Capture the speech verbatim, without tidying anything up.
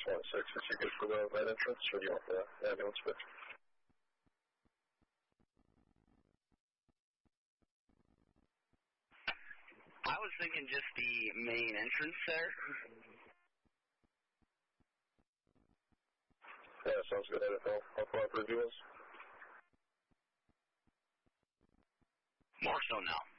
one six, is you good for the main entrance, or do you want the ambulance switch? I was thinking just the main entrance there. Yeah, sounds good. I don't know how far our review is. More so now.